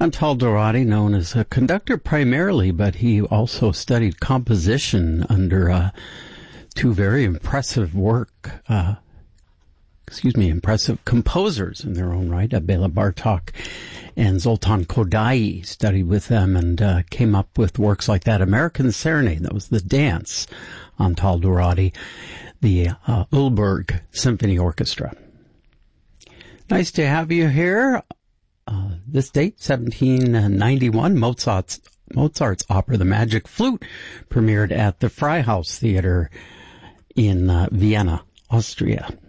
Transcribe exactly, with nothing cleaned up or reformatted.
Antal Dourati, known as a conductor primarily, but he also studied composition under uh, two very impressive work, uh, excuse me, impressive composers in their own right, Bela Bartok and Zoltan Kodaly. Studied with them and uh, came up with works like that. American Serenade, that was the dance, Antal Dourati, the uh, Ulberg Symphony Orchestra. Nice to have you here. Uh, this date, seventeen ninety-one, Mozart's, Mozart's opera, The Magic Flute, premiered at the Freihaus Theater in uh, Vienna, Austria.